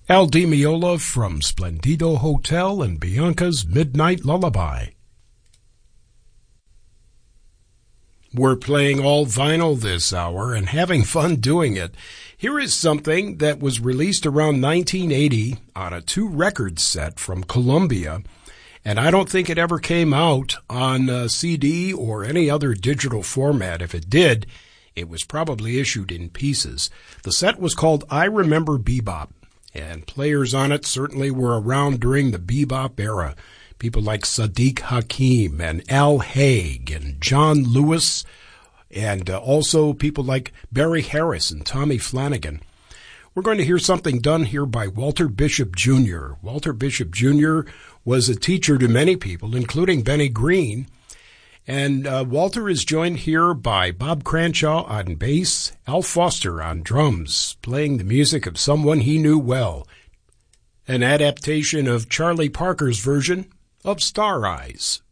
Al Di Meola from Splendido Hotel and Bianca's Midnight Lullaby. We're playing all vinyl this hour and having fun doing it. Here is something that was released around 1980 on a 2-record set from Columbia, and I don't think it ever came out on CD or any other digital format. If it did, it was probably issued in pieces. The set was called I Remember Bebop, and players on it certainly were around during the bebop era. People like Sadiq Hakim and Al Haig and John Lewis, and also people like Barry Harris and Tommy Flanagan. We're going to hear something done here by Walter Bishop Jr. Walter Bishop Jr. was a teacher to many people, including Benny Green. And Walter is joined here by Bob Cranshaw on bass, Al Foster on drums, playing the music of someone he knew well, an adaptation of Charlie Parker's version of Star Eyes.